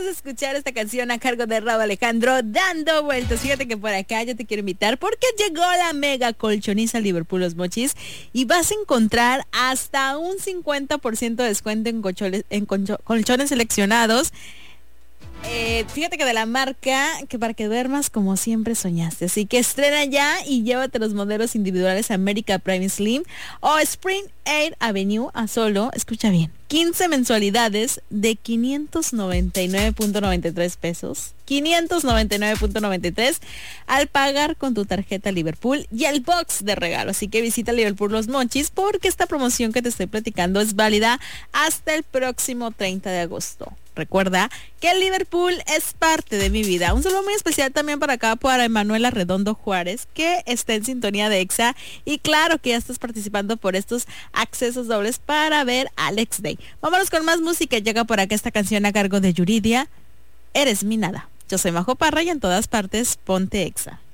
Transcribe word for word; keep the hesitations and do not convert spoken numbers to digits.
a escuchar esta canción a cargo de Rauw Alejandro, Dando Vueltas. Fíjate que por acá yo te quiero invitar porque llegó la mega colchoniza Liverpool Los Mochis y vas a encontrar hasta un cincuenta por ciento de descuento en, colchones, en colcho, colchones seleccionados. Eh, fíjate que de la marca que para que duermas como siempre soñaste. Así que estrena ya y llévate los modelos individuales America Prime Slim o Spring Air Avenue a solo, escucha bien, quince mensualidades de quinientos noventa y nueve punto noventa y tres pesos. quinientos noventa y nueve punto noventa y tres al pagar con tu tarjeta Liverpool y el box de regalo. Así que visita Liverpool Los Mochis porque esta promoción que te estoy platicando es válida hasta el próximo treinta de agosto. Recuerda que el Liverpool es parte de mi vida. Un saludo muy especial también para acá para Emanuela Redondo Juárez, que está en sintonía de Exa. Y claro que ya estás participando por estos accesos dobles para ver Alex Day. Vámonos con más música. Llega por acá esta canción a cargo de Yuridia, Eres mi nada. Yo soy Majo Parra y en todas partes ponte Exa.